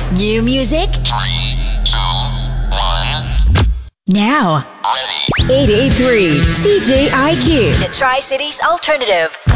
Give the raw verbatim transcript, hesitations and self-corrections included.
New music? Three, two, one. Now. Ready. eight eight three C J I Q, the Tri-Cities Alternative.